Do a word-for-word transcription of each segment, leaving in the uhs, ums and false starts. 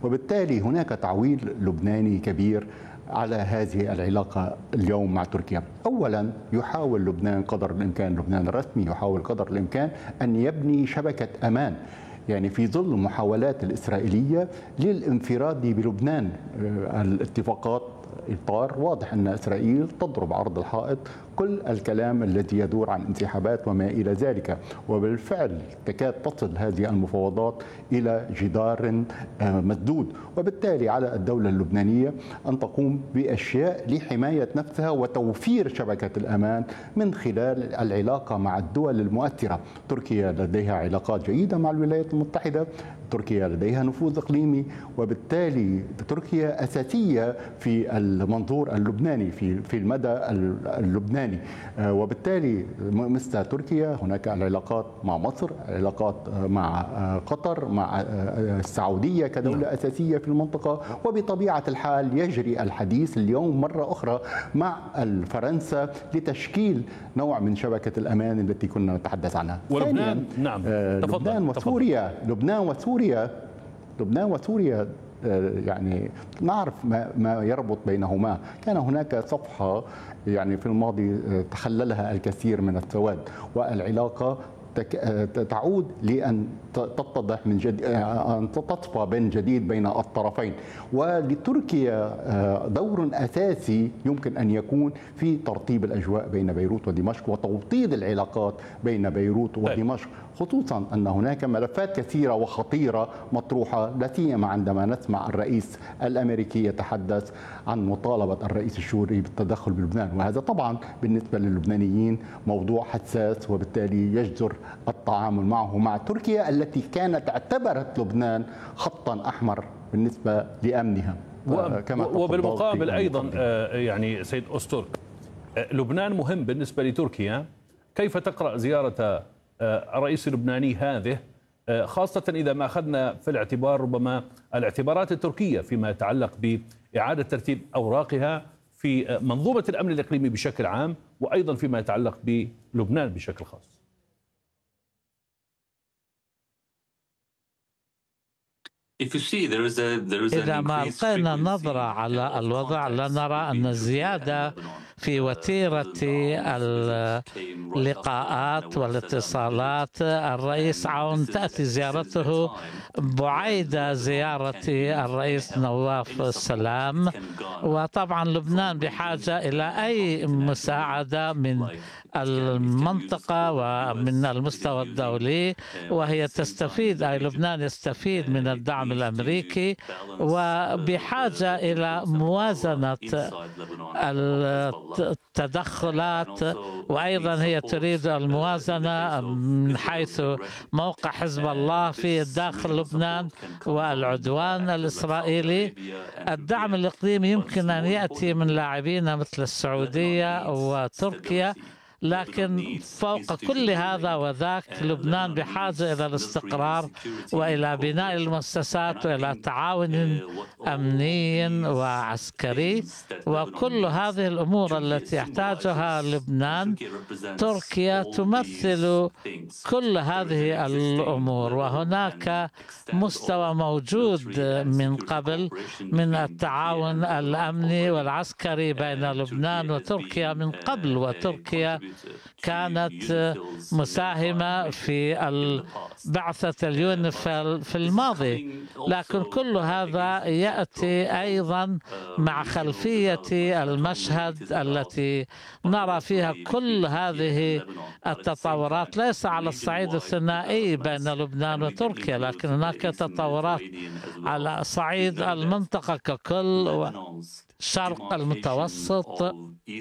وبالتالي هناك تعويل لبناني كبير على هذه العلاقة اليوم مع تركيا. أولا يحاول لبنان قدر الإمكان، لبنان الرسمي يحاول قدر الإمكان أن يبني شبكة أمان، يعني في ظل المحاولات الإسرائيلية للانفراد بلبنان. الاتفاقات إطار واضح أن إسرائيل تضرب عرض الحائط كل الكلام الذي يدور عن انسحابات وما إلى ذلك، وبالفعل تكاد تصل هذه المفاوضات إلى جدار مسدود. وبالتالي على الدولة اللبنانية أن تقوم بأشياء لحماية نفسها وتوفير شبكة الأمان من خلال العلاقة مع الدول المؤثرة. تركيا لديها علاقات جيدة مع الولايات المتحدة، تركيا لديها نفوذ إقليمي، وبالتالي تركيا أساسية في المنظور اللبناني في في المدى اللبناني. وبالتالي مثل تركيا هناك العلاقات مع مصر، علاقات مع قطر، مع السعودية كدولة أساسية في المنطقة، وبطبيعة الحال يجري الحديث اليوم مرة أخرى مع فرنسا لتشكيل نوع من شبكة الأمان التي كنا نتحدث عنها. ولبنان نعم آه لبنان وسوريا لبنان وسوريا لبنان وسوريا يعني نعرف ما ما يربط بينهما. كان هناك صفحة يعني في الماضي تخللها الكثير من السواد، والعلاقة تعود لأن تتضح من جديد، أن تتصفى من جديد بين الطرفين. ولتركيا دور أساسي يمكن أن يكون في ترطيب الأجواء بين بيروت ودمشق وتوطيد العلاقات بين بيروت ودمشق، خصوصا أن هناك ملفات كثيرة وخطيرة مطروحة، لا سيما عندما نسمع الرئيس الأمريكي يتحدث عن مطالبة الرئيس السوري بالتدخل بلبنان، وهذا طبعا بالنسبة للبنانيين موضوع حساس، وبالتالي يجدر التعامل معه مع تركيا التي كانت اعتبرت لبنان خطا أحمر بالنسبة لأمنها. كما وبالمقابل أيضا يعني سيد أستر، لبنان مهم بالنسبة لتركيا. كيف تقرأ زيارة الرئيس اللبناني هذه، خاصة إذا ما أخذنا في الاعتبار ربما الاعتبارات التركية فيما يتعلق بإعادة ترتيب أوراقها في منظومة الأمن الإقليمي بشكل عام، وأيضا فيما يتعلق بلبنان بشكل خاص؟ إذا ما ألقينا نظرة على الوضع لنرى أن الزيادة في وتيرة اللقاءات والاتصالات الرئيس عون تأتي زيارته بعيد زيارة الرئيس نواف السلام، وطبعا لبنان بحاجة إلى أي مساعدة من المنطقة ومن المستوى الدولي، وهي تستفيد، أي لبنان يستفيد من الدعم الأمريكي، وبحاجة إلى موازنة التدخلات، وأيضا هي تريد الموازنة من حيث موقع حزب الله في داخل لبنان والعدوان الإسرائيلي. الدعم الإقليمي يمكن أن يأتي من لاعبين مثل السعودية وتركيا، لكن فوق كل هذا وذاك لبنان بحاجة إلى الاستقرار وإلى بناء المؤسسات وإلى تعاون أمني وعسكري، وكل هذه الأمور التي يحتاجها لبنان تركيا تمثل كل هذه الأمور. وهناك مستوى موجود من قبل من التعاون الأمني والعسكري بين لبنان وتركيا من قبل، وتركيا كانت مساهمة في بعثة اليونيفيل في الماضي، لكن كل هذا يأتي أيضا مع خلفية المشهد التي نرى فيها كل هذه التطورات، ليس على الصعيد الثنائي بين لبنان وتركيا، لكن هناك تطورات على صعيد المنطقة ككل، شرق المتوسط،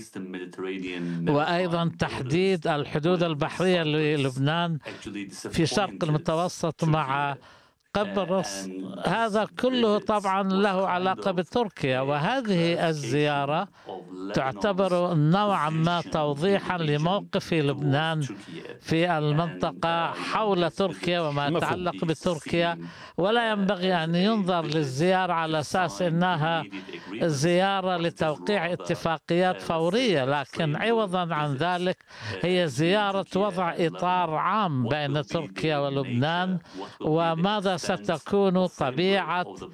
وأيضا تحديد الحدود البحرية للبنان في شرق المتوسط مع قبرص. هذا كله طبعا له علاقة بتركيا، وهذه الزيارة تعتبر نوعا ما توضيحا لموقف لبنان في المنطقة حول تركيا وما يتعلق بتركيا، ولا ينبغي أن ينظر للزيارة على أساس أنها زيارة لتوقيع اتفاقيات فورية، لكن عوضا عن ذلك هي زيارة وضع إطار عام بين تركيا ولبنان، وماذا ستكون طبيعة